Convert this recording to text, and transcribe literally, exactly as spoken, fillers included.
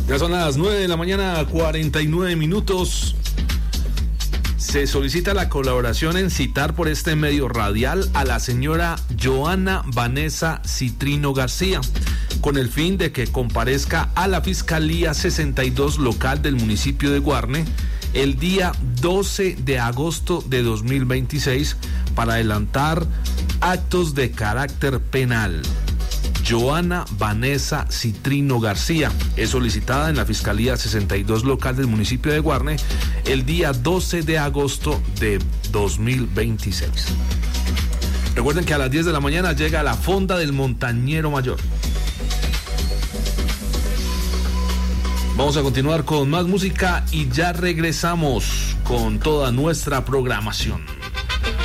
Ya son las nueve de la mañana, cuarenta y nueve minutos. Se solicita la colaboración en citar por este medio radial a la señora Joana Vanessa Citrino García, con el fin de que comparezca a la Fiscalía sesenta y dos local del municipio de Guarne el día doce de agosto de dos mil veintiséis para adelantar actos de carácter penal. Joana Vanessa Citrino García es solicitada en la Fiscalía sesenta y dos local del municipio de Guarne el día doce de agosto de dos mil veintiséis. Recuerden que a las diez de la mañana llega la Fonda del Montañero Mayor. Vamos a continuar con más música y ya regresamos con toda nuestra programación.